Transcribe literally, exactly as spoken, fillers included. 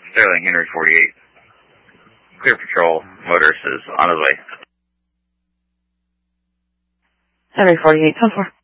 Sterling, Henry forty-eight. Clear patrol. Motorist is on his way. Henry forty-eight, ten four.